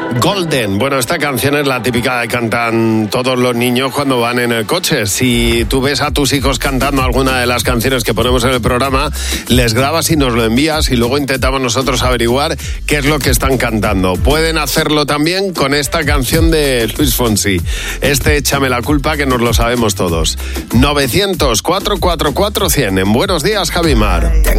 Golden. Bueno, esta canción es la típica que cantan todos los niños cuando van en el coche. Si tú ves a tus hijos cantando alguna de las canciones que ponemos en el programa, les grabas y nos lo envías y luego intentamos nosotros averiguar qué es lo que están cantando. Pueden hacerlo también con esta canción de Luis Fonsi. Échame la culpa, que nos lo sabemos todos. 900 444 100. En Buenos Días, Javimar.